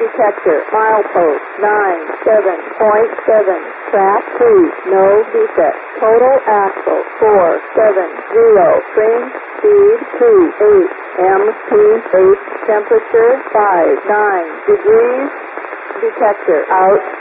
detector, milepost 97.7, track 2, no defect, total axle 470, trim speed 28, MPH temperature 59 degrees, detector out.